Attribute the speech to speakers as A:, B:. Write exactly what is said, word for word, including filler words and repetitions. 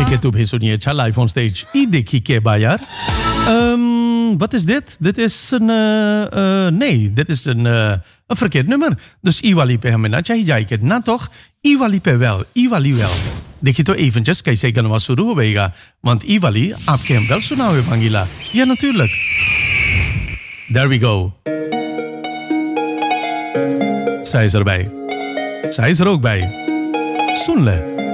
A: के तू भी सुनिए अच्छा live on stage. I देखी के बा यार. Um, wat is dit? Dit is een... Uh, uh, nee, dit is een, uh, een verkeerd nummer. Dus Iwali pe hame na chahi jaike. Na toch? Iwali pe wel. Iwali wel. देखिए तो eventjes कैसे गलवा शुरू हो गएगा. Want Iwali आपके हम wel सुना हुए भांगीला. Ja, natuurlijk. There we go. Zij is erbij. Zij is er ook bij. Zoenle.